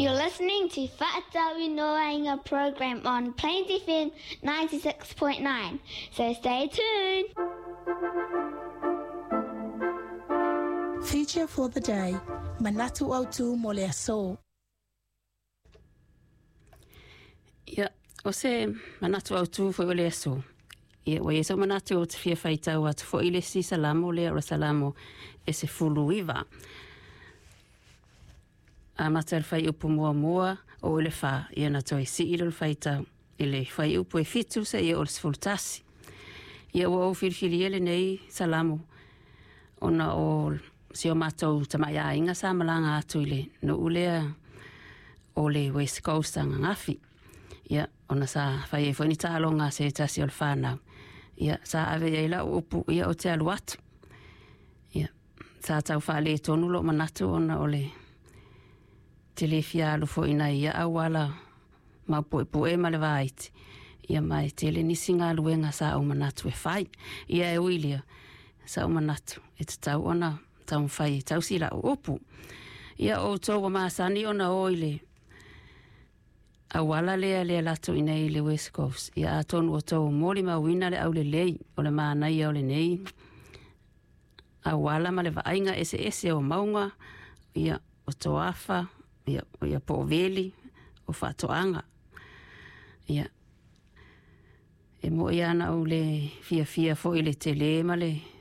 You're listening to Whaatawi Noainga program on Plains FM 96.9, so stay tuned. Feature for the day, Manatu Autu Mole Aso. Ia, o se manatu autu fo ole aso. Ia, wa yeso manatu o te fia whaitau atu fo ile si salamo lea o salamo e se fulu iwa. A matar whai upu mua mua o ile wha ia na toi si ilo le whaitau. Ile whai upu e fitu se ia o le sfultasi. Ia wa o whirwhiri ele nei salamo. Ona o si o matou tamai a inga sa malanga atu ile no ulea o le West Coast anga ngafi. Ia, ona sa whai e whani tālonga se tasi o le whānau. Ia, sa ave e la upu ia o te alu atu. Ia, sa tau whaale tonu lo manatu ona o le te le fialu fo ina ia awala maupo e poe ma le vaiti. Ia mai te le nisi ngā luenga sa o manatu e whai. Ia e uilia sa o manatu e te tau ona tau whai tau sila o upu. Ia o tau wa maasani ona o ile awala lea lato ina i le West Coast. Ia a tonu o tau mori mawina le au le lei o le maanai au le nei. Awala ma le vainga ese o maunga. Ia o tau afa. Ia po veli o whatoanga. Ia e mo ia na au le fia fo i le tele ma le